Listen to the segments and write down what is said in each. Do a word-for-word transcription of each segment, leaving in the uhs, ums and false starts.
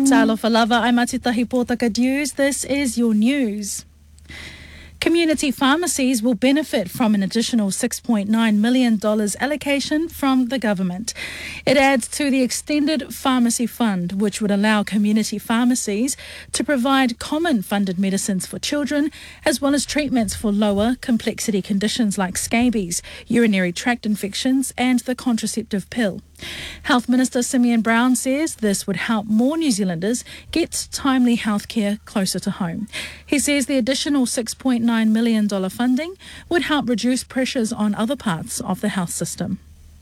Talofa lava, I'm Atitahi Pōtaka News. This is your news. Community pharmacies will benefit from an additional six point nine million dollars allocation from the government. It adds to the extended pharmacy fund, which would allow community pharmacies to provide common funded medicines for children, as well as treatments for lower complexity conditions like scabies, urinary tract infections, and the contraceptive pill. Health Minister Simeon Brown says this would help more New Zealanders get timely health care closer to home. He says the additional six point nine million dollars funding would help reduce pressures on other parts of the health system.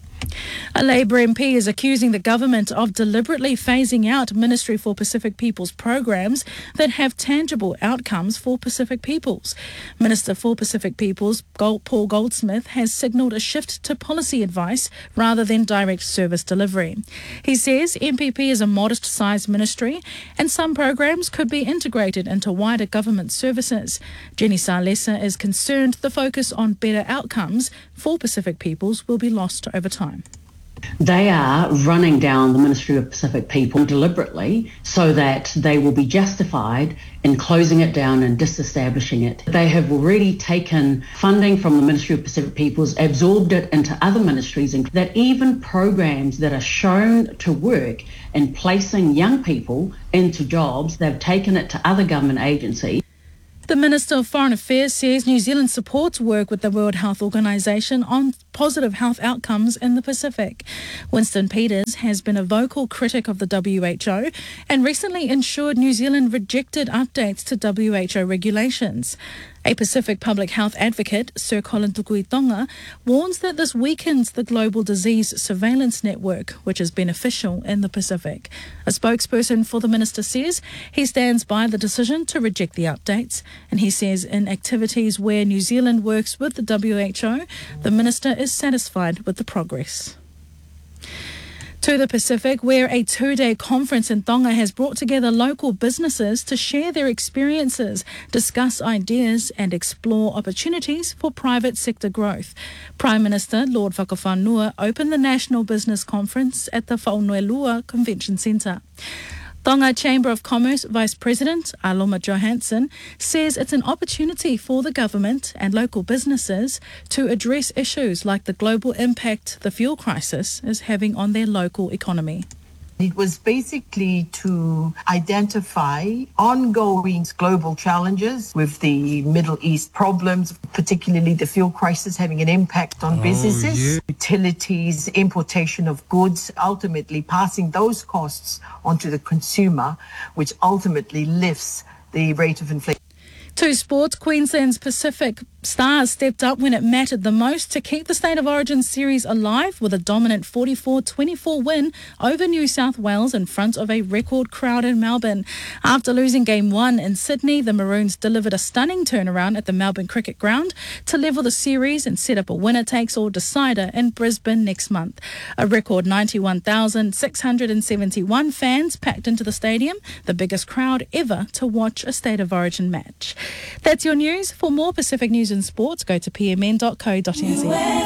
A Labour M P is accusing the government of deliberately phasing out Ministry for Pacific Peoples programs that have tangible outcomes for Pacific peoples. Minister for Pacific Peoples, Paul Goldsmith, has signalled a shift to policy advice rather than direct service delivery. He says M P P is a modest-sized ministry and some programs could be integrated into wider government services. Jenny Salesa is concerned the focus on better outcomes for Pacific peoples will be lost over time. They are running down the Ministry of Pacific People deliberately so that they will be justified in closing it down and disestablishing it. They have already taken funding from the Ministry of Pacific Peoples, absorbed it into other ministries, and that even programs that are shown to work in placing young people into jobs, they've taken it to other government agencies. The Minister of Foreign Affairs says New Zealand supports work with the World Health Organization on positive health outcomes in the Pacific. Winston Peters has been a vocal critic of the W H O and recently ensured New Zealand rejected updates to W H O regulations. A Pacific public health advocate, Sir Colin Tukuitonga, warns that this weakens the global disease surveillance network, which is beneficial in the Pacific. A spokesperson for the minister says he stands by the decision to reject the updates, and he says in activities where New Zealand works with the W H O, the minister is satisfied with the progress. To the Pacific, where a two-day conference in Tonga has brought together local businesses to share their experiences, discuss ideas and explore opportunities for private sector growth. Prime Minister Lord Whakawhanua opened the National Business Conference at the Whaonuelua Convention Centre. Tonga Chamber of Commerce Vice President Aloma Johansson says it's an opportunity for the government and local businesses to address issues like the global impact the fuel crisis is having on their local economy. It was basically to identify ongoing global challenges with the Middle East problems, particularly the fuel crisis having an impact on oh, businesses, yeah. utilities, importation of goods, ultimately passing those costs onto the consumer, which ultimately lifts the rate of inflation. To sports, Queensland's Pacific Stars stepped up when it mattered the most to keep the State of Origin series alive with a dominant forty-four twenty-four win over New South Wales in front of a record crowd in Melbourne. After losing Game one in Sydney, the Maroons delivered a stunning turnaround at the Melbourne Cricket Ground to level the series and set up a winner-takes-all decider in Brisbane next month. A record ninety-one thousand six hundred seventy-one fans packed into the stadium, the biggest crowd ever to watch a State of Origin match. That's your news. For more Pacific news and sports, go to p m n dot co dot n z.